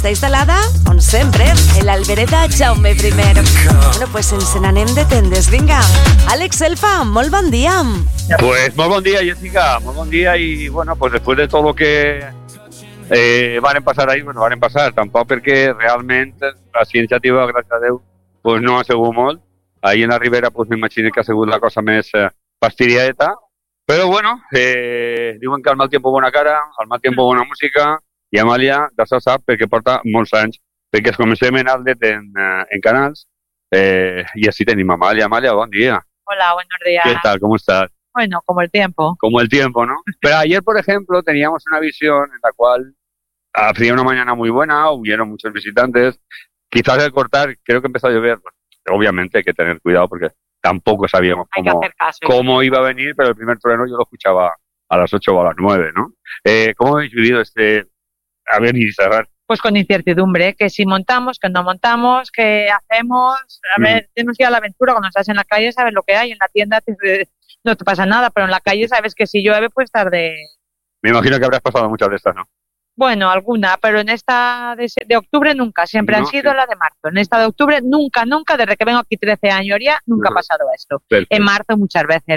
Està instal·lada, on sempre, en l'Albereda Jaume I. Bueno, pues ens n'anem de tendes. Vinga, Àlex Elfa, molt bon dia. Pues muy buen día, Jessica, muy buen día. Y bueno, pues después de todo lo que van a pasar ahí, bueno, van a pasar, tampoc perquè realment la iniciativa, gràcies a Déu, pues no ha sigut molt. Ahí en la Ribera, pues m'imagino que ha sigut la cosa més fastidiadeta. Però bueno, diuen que al mal tiempo bona cara, al mal tiempo bona música, i Amàlia d'això sap perquè porta molts anys, perquè es comencem en Outlet en canals, y así tenim Amàlia. Amàlia, bon dia. Hola, buenos días. ¿Qué tal? ¿Cómo estás? Bueno, como el tiempo. Como el tiempo, ¿no? Pero ayer, por ejemplo, teníamos una visión en la cual hacía una mañana muy buena, hubieron muchos visitantes. Quizás al cortar, creo que empezó a llover. Bueno, obviamente hay que tener cuidado porque tampoco sabíamos cómo iba a venir, pero el primer trueno yo lo escuchaba a las 8 o a las 9, ¿no? ¿Cómo habéis vivido a ver y cerrar? Pues con incertidumbre, que si montamos, que no montamos, que hacemos. A ver, tenemos que ir a la aventura. Cuando estás en la calle sabes lo que hay, en la tienda no te pasa nada, pero en la calle sabes que si llueve pues tarde. Me imagino que habrás pasado muchas de estas, ¿no? Bueno, alguna, pero en esta de octubre nunca, siempre han sido la de marzo. En esta de octubre nunca, desde que vengo aquí 13 años ya, nunca ha pasado esto. Perfecto. En marzo muchas veces.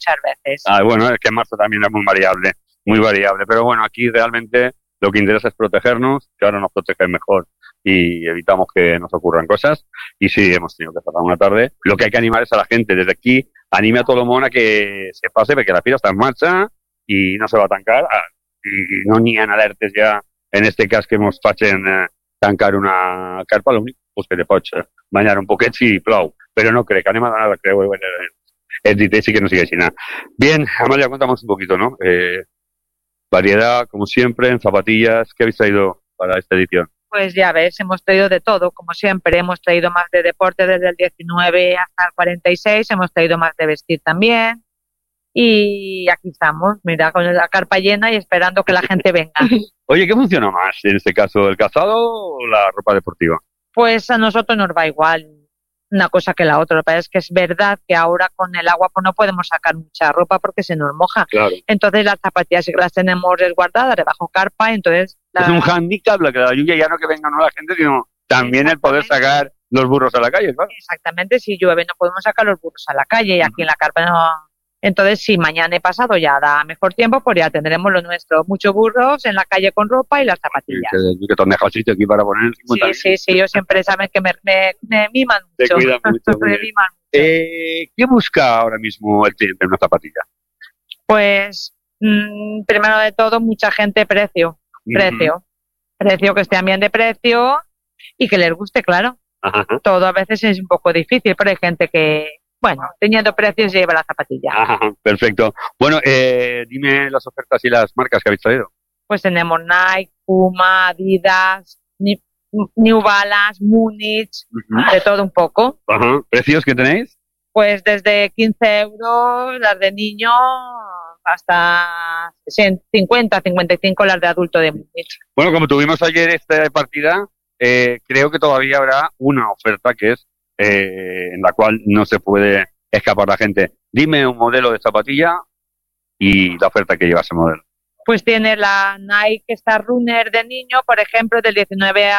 Bueno, es que en marzo también es muy variable, pero bueno, aquí realmente lo que interesa es protegernos, que ahora nos protegen mejor y evitamos que nos ocurran cosas. Y sí, hemos tenido que pasar una tarde. Lo que hay que animar es a la gente. Desde aquí, anime a todo el mundo a que se pase, porque la fira está en marcha y no se va a tancar. Y no n'hi ha alertes ja, en este cas que mos facin tancar una carpa, l'únic pues, que te pots banyar un poquet si plou, però no crec, anem a donar la creu, és dit, sí que no sigui així. Bien, Amalia, cuéntanos un poquito, ¿no? Variedad, como siempre, en zapatillas, ¿qué habéis traído para esta edición? Pues ya ves, hemos traído de todo, como siempre, hemos traído más de deporte desde el 19 hasta el 46, hemos traído más de vestir también. Y aquí estamos, mira, con la carpa llena y esperando que la gente venga. Oye, ¿qué funciona más en este caso, el calzado o la ropa deportiva? Pues a nosotros nos va igual una cosa que la otra. Lo que pasa es que es verdad que ahora con el agua pues no podemos sacar mucha ropa porque se nos moja. Claro. Entonces las zapatillas sí que las tenemos resguardadas debajo carpa, entonces... Es un handicap la que la lluvia, ya no que venga no la gente, sino también el poder sacar los burros a la calle, claro. Exactamente, si llueve no podemos sacar los burros a la calle y aquí en la carpa no... Entonces, si mañana he pasado ya da mejor tiempo, pues ya tendremos lo nuestro. Muchos burros en la calle con ropa y las zapatillas. Que te han dejado sitio aquí para poner 50. Sí, ellos siempre saben que me miman mucho. Te cuidan mucho. Me miman mucho. ¿Qué busca ahora mismo el cliente en una zapatilla? Pues, primero de todo, mucha gente precio. Precio, que estén bien de precio y que les guste, claro. Ajá. Todo a veces es un poco difícil, pero hay gente que... Bueno, teniendo precios lleva la zapatilla. Ajá, perfecto. Bueno, dime las ofertas y las marcas que habéis traído. Pues tenemos Nike, Puma, Adidas, New Balance, Múnich, de todo un poco. Ajá. ¿Precios que tenéis? Pues desde 15 euros las de niño hasta 50, 55 las de adulto de Múnich. Bueno, como tuvimos ayer esta partida, creo que todavía habrá una oferta que es en la cual no se puede escapar la gente. Dime un modelo de zapatilla y la oferta que lleva ese modelo. Pues tiene la Nike Star Runner de niño, por ejemplo, del 19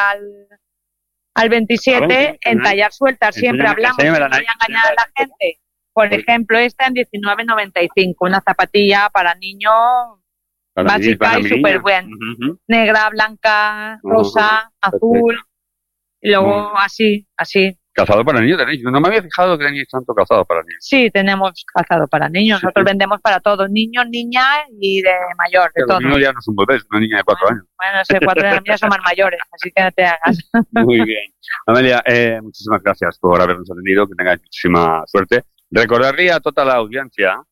al 27, en tallar sueltas. Siempre hablamos, no voy a engañar a la gente. Por ejemplo, esta en 19,95, una zapatilla para niño básica y súper buena. Negra, blanca, rosa, azul, y luego así. ¿Calzado para niños tenéis? No me había fijado que tenéis tanto calzado para niños. Sí, tenemos calzado para niños. Nosotros vendemos para todos, niños, niñas y de mayor, de todo. Los niños ya no son bebés, una niña de 4 años. Bueno, 4 años ya son más mayores, así que no te hagas. Muy bien. Amelia, muchísimas gracias por habernos atendido, que tengáis muchísima suerte. Recordarle a toda la audiencia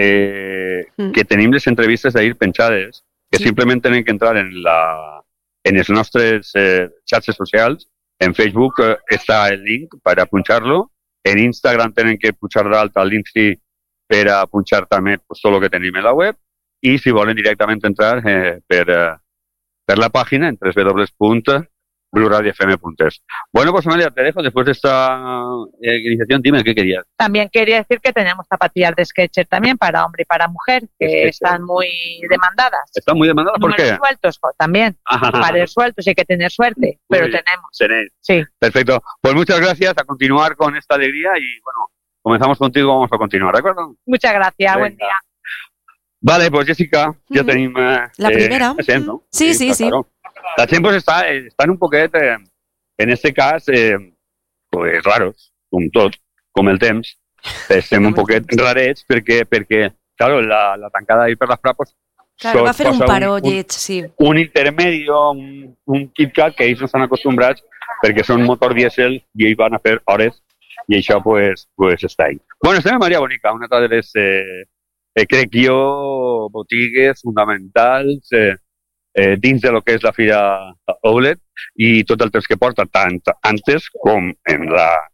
que tenim les entrevistes d'ahir penjades, que simplement tenen que entrar en els nostres xarxes socials. En Facebook està el link per a punxar-lo. En Instagram tenen que punxar d'alta el link per a punxar també pues, tot el que tenim en la web. I si volen directament entrar per la pàgina en www.djaume.com bluradiofm.es. Bueno, pues Amalia, te dejo después de esta iniciación. Dime, ¿qué querías? También quería decir que tenemos zapatillas de Skechers también para hombre y para mujer, que están muy demandadas. ¿Están muy demandadas? ¿Por qué? Sueltos también, pares sueltos, hay que tener suerte, pero tenemos. Tenéis. Sí. Perfecto. Pues muchas gracias, a continuar con esta alegría y bueno, comenzamos contigo, vamos a continuar, ¿de acuerdo? Muchas gracias, Venga. buen día. Vale, pues Jessica, ja tenim... la primera. No? Sí. Claro. La gent pues, estan un poquet, en este cas, pues, raros, com tot, com el temps. Estem un poquet rarets perquè claro, la tancada ahí per l'Afra, pues, claro, va fer un paró lleig, sí. Un intermedio, un KitKat que ells no estan acostumbrats perquè són motor dièsel i ells van a fer hores i això pues està ahí. Bueno, estem a Maria Bonica, una altra de les, crec jo, botigues fonamentals dins de lo que és la Fira Outlet i tot el temps que porta, tant antes com en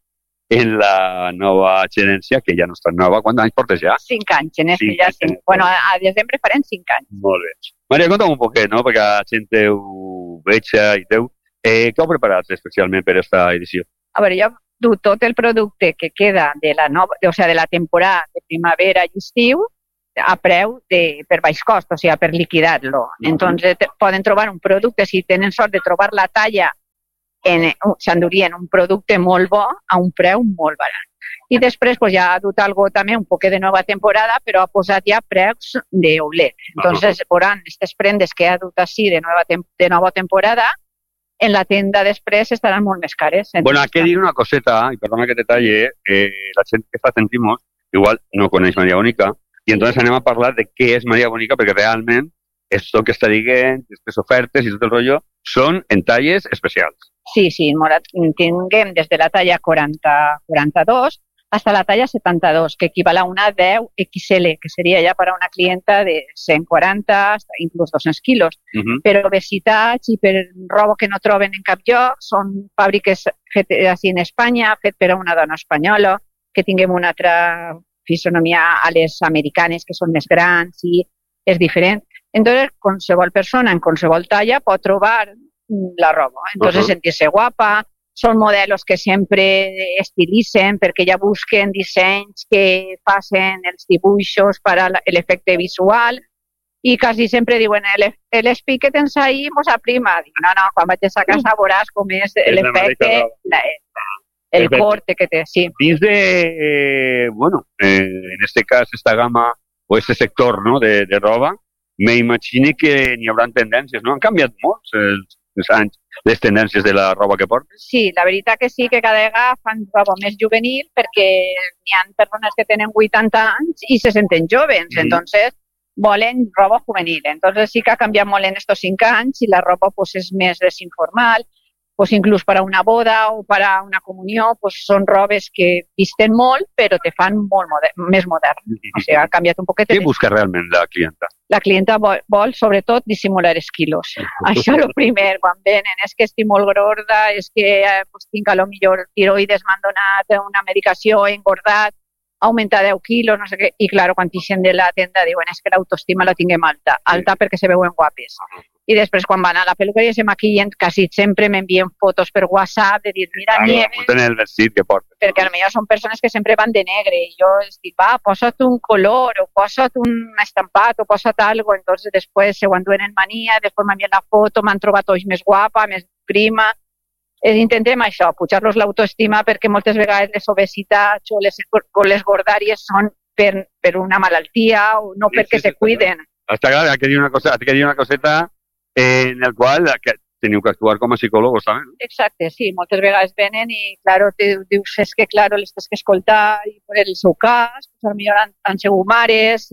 la nova gerència, que ja no està nova. Quants anys portes ja? 5 anys, en este ja 5. Bueno, a desembre farem 5 anys. Molt bé. Maria, conta'm un poquet, no?, perquè la gent ho veja i teu. Què heu preparat especialment per aquesta edició? A veure, jo du tot el producte que queda de la nova, o sigui, de la temporada de primavera i estiu a preu per baix cost, o sigui, per liquidar-lo. Entonces, poden trobar un producte, si tenen sort de trobar la talla, s'endurien un producte molt bo a un preu molt barat. I després pues, ja ha dut algo també, un poc de nova temporada, però ha posat ja preus d'Oulet. Entonces, veuran aquestes prendes que ha dut així de nova temporada, en la tienda després estaran molt més cares. Bueno, hay que dir una coseta, y perdona que te talle, la gent que fa Cèntimos igual no coneix Maria Bonica, i entonces anem a parlar de què és Maria Bonica, perquè realment esto que està dient, aquestes ofertes i tot el rotllo, són en talles especials. Sí, tinguem des de la talla 40-42 hasta la talla 72, que equival a una 10 XL, que seria ja per a una clienta de 140 hasta inclús 200 quilos. Per obesitats i per roba que no troben en cap lloc, són fàbriques fetes així en Espanya, fet per a una dona espanyola, que tinguem una altra fisonomia a les americanes, que són més grans i és diferent. Entonces, qualsevol persona en qualsevol talla pot trobar la roba. Entonces, sentir-se guapa. Són modelos que sempre estilitzen perquè ja busquen dissenys que facin els dibuixos per a l'efecte visual i quasi sempre diuen l'espi que tens ahí mos aprima. Dic, no, quan vaig a casa veuràs com és l'efecte, el corte que té, sí. Dins de, bueno, en este cas, esta gama o este sector, ¿no?, de roba, me imagino que n'hi haurà tendències, no? Han canviat molt els anys les tendències de la roba que portes? Sí, la veritat que sí, que cada vegada fan roba més juvenil perquè n'hi ha persones que tenen 80 anys i se senten joves, entonces volen roba juvenil. Entonces sí que ha canviat molt en estos 5 anys i la roba pues, és més desinformal, pues, inclús per a una boda o per a una comunió, pues, són robes que visten molt però te fan molt més modern. O sigui, ha canviat un poquet. Què busca realment la clienta? La clienta vol, sobretot, dissimular els quilos. Això és el primer, quan venen. És que estic molt gorda, és que pues, tinc a lo millor tiroides, m'han donat una medicació, he engordat, ha augmentat 10 quilos, no sé què. I, clar, quan t'ixen de la tenda diuen és que l'autoestima la tinguem alta. Alta perquè se veuen guapes. I després, quan van a la peluqueria i se maquillen, quasi sempre m'envien fotos per WhatsApp de dir, mira, Nieves... Claro, el vestit que porten. Perquè potser són persones que sempre van de negre i jo els dic, va, posa't un color o posa't un estampat o posa't algo. Entonces, després se ho enduen en mania, després m'envien la foto, m'han trobat ulls més guapa, més prima. Intentem això, pujar-los l'autoestima perquè moltes vegades les obesitats o les gordàries són per una malaltia o no perquè se cuiden. Està clar, hay que dir una coseta en el qual teniu que actuar com a psicòlegs també, no? Exacte, sí, moltes vegades venen i, claro, dius, és que, claro, les tens que escoltar i per el seu cas, pues, potser han sigut mares,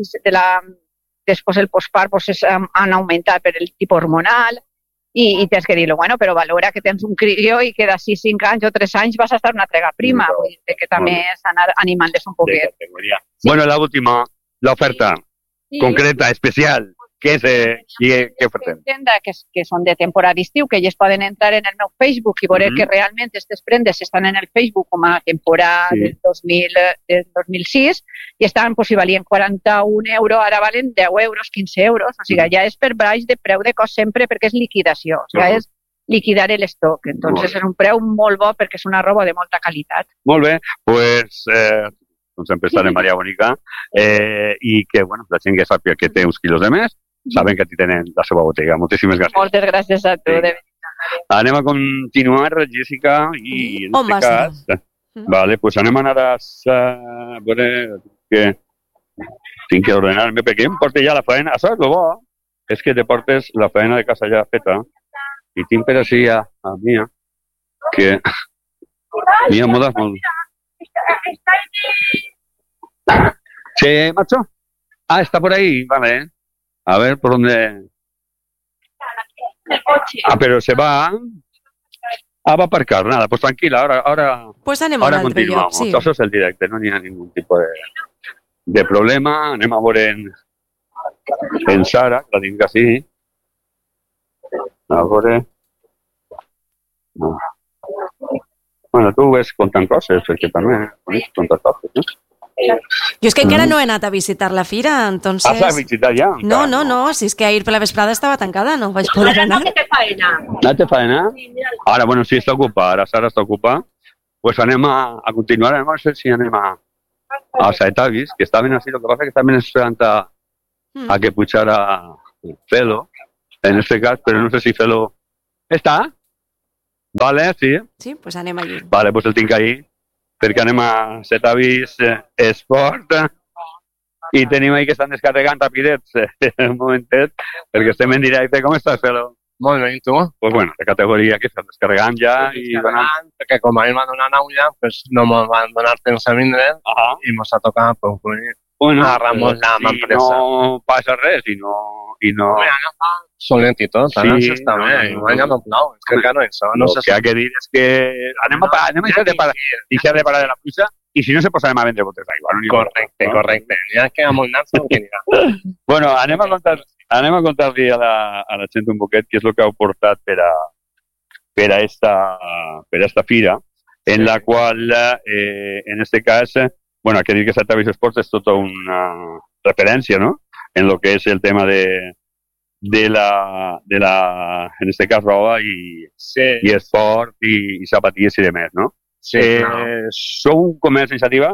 després el postpart pues, han augmentat per el tipus hormonal i tens que dir-lo, bueno, però valora que tens un crió i que d'ací 5 anys o 3 anys vas a estar una trega prima, vull dir que també és anar animant-les un poquet. Bueno, la última, l'oferta concreta, especial. Què ofertem? Que són de temporada d'estiu, que ells poden entrar en el meu Facebook i veure que realment aquestes prendes estan en el Facebook com a temporada del 2006 i estaven, si valien 41 euros, ara valen 10 euros, 15 euros, o sigui, ja és per baix de preu de cost sempre perquè és liquidació, o sigui, és liquidar el stock. Entonces és un preu molt bo perquè és una roba de molta qualitat. Molt bé, doncs sempre estaré Maria Bonica i que, bueno, la gent que sàpiga que té uns quilos de més, saben que tenen la seva botiga. Moltíssimes gràcies. Moltes gràcies a tu, de veritat. Anem a continuar, Jessica, i en aquest cas... Vale, pues anem a anar a veure que tinc que ordenar-me, perquè em porto ja la feina. Saps el bo? És que te portes la feina de casa ja feta i tinc per així a Mia, que Mia modas molt... Sí, macho. Ah, está por ahí, vale. A ver, ¿por dónde? Ah, pero se va... Ah, va a aparcar, nada, pues tranquila, ahora pues anem ahora continuamos. Sí. Això és el directe, no hi ha ningún tipus de problema. Anem a veure en Sara, que la tinc així. A veure... No. Bueno, tu ves contant coses, perquè també coneixes contant coses, no? Jo és que encara no he anat a visitar la fira, entonces... ¿Has visitado ya? No, si és que ahir per la vesprada estava tancada, no vaig poder anar. No te faena. ¿No te faena? Ara, bueno, sí, està ocupada, ara Sara està ocupada. Pues anem a continuar, no sé si anem a Saetavis, que estaven así, lo que pasa es que también esperan a que puchara Felo, en este caso, pero no sé si Felo... ¿Está? Vale, sí. Sí, pues anem allí. Vale, pues el tinc ahí, perquè anem a Saetavis Sport i tenim ahí que estan descarregant rapidets un momentet, perquè estem en directe. Com estàs, Felo? Molt bé, i tu? Pues bueno, de categoria que estan descarregant ja i donant... Perquè com a mi em van donar aulla, pues no me'n van donar temps a vindre i mos ha tocat concluir. Bueno, agarramos la empresa. No passa res i no... Mira, solent i tot, ara sí, està bé, igual ja no plau, és que encara això, no sé... El que ha que dir és que anem a deixar de parar de la pluja i si no se posarem a vendre botes d'aigua. Correcte, ja que amolnar se'n que anirà. Bueno, anem a contar-li a la gent un poquet què és el que heu portat per a esta fira, en la qual, en este cas, bueno, hay que dir que Saetavis Sports és tota una referència, ¿no?, en lo que es el tema de la en este caso roba y esport y zapatillas y demás, ¿no? Sí, Sou un comerç d'iniciativa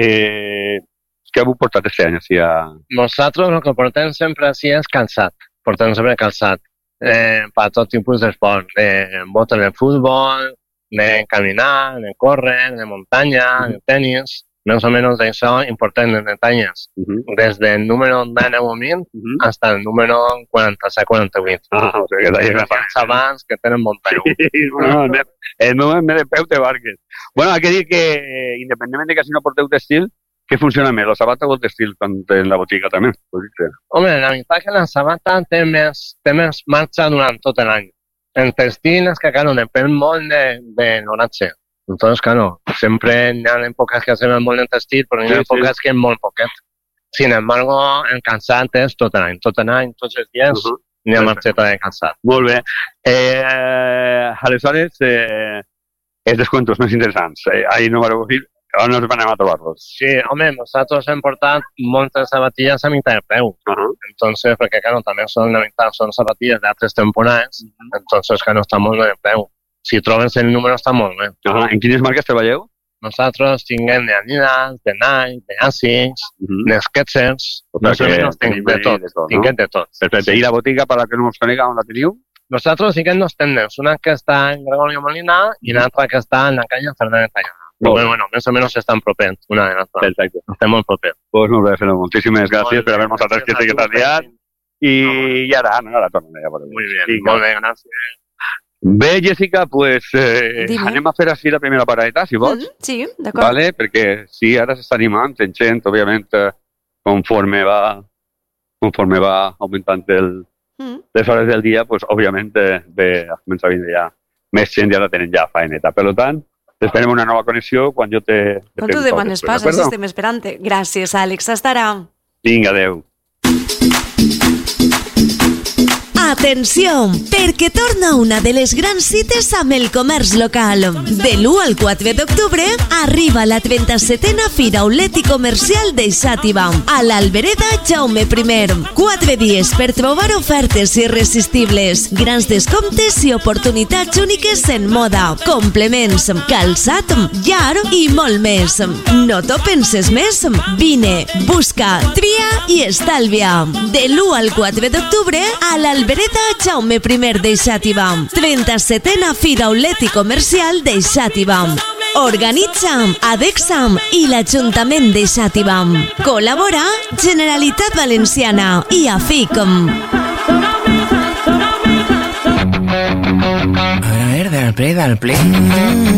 que heu portat este any així a... Nosaltres el que portem sempre així és calçat, portem sempre calçat per tot tipus d'esport, botes de futbol, de caminar, de córrer, de muntanya, de tenis. Més o menys d'això importem les detalles, des del número de 10.000 fins al número 46-48. O sigui que els abans que tenen bon peu. No, el meu de peu te barques. Bueno, hay que dir que, independentment de que si no porteu textil, què funciona més, la sabata o el textil en la botiga també? Home, la veritat que la sabata té més marxa durant tot l'any. El textil és que, claro, depèn molt de l'horatge. Entonces, claro, siempre hay épocas que hacen molt en textil, però hi ha épocas que es molt poquet. Sin embargo, el calçat és tot l'any, tots els dies, hi ha marxeta de calçat. Molt bé. Aleshores, els descuentos més interessants, ahí no vareu dir on ens van a trobar-los? Sí, home, nosaltres hem portat moltes sabatilles a mitad de preu. Entonces, perquè, claro, també són sabatilles d'altres temporades, entonces, claro, està molt bé de preu. Si trobes el número està molt bé. En quines marques treballeu? Nosaltres tinguem de Adidas, de Nike, de Asics, de Skechers, més o menys tinguem de tot. Perfecte. I la botiga, per a que no us conega, on la teniu? Nosaltres tinguem dos tendes, una que està en Gregorio Molina i l'altra que està en la calle Fernández Tallada. Però bueno, més o menys estan propers, una de l'altra. Perfecte. Estem molt propers. Pues molt bé, Felo, moltíssimes gràcies per haver-nos atès que t'has liat. I ara tornem ja. Molt bé, gràcies. Bé, Jessica, pues anem a fer així la primera paradeta, si vols. Sí, d'acord. Vale? Perquè sí, ara s'està animant, gent, òbviament, conforme va augmentant les hores del dia, pues, òbviament, comença a vindre ja més gent i ara tenen ja faeneta. Per tant, esperem una nova connexió quan jo te... Quan tu demanes pas, així estem esperant. Gràcies, Àlex. Hasta ara. Vinga, adeu. Atenció, perquè torna una de les grans cites amb el comerç local. De l'1 al 4 d'octubre arriba la 37a Fira Outlet i Comercial de Xàtiva, a l'Albereda Jaume I. 4 dies per trobar ofertes irresistibles, grans descomptes i oportunitats úniques en moda, complements, calçat, llar i molt més. No t'ho penses més? Vine, busca, tria i estalvia. De l'1 al 4 d'octubre a l'Albereda Jaume I de Xàtiva, 37a Fira Outlet i Comercial de Xàtiva. Organitza Adexa i l'Ajuntament de Xàtiva. Col·labora Generalitat Valenciana i AFIC. A ver, dale play.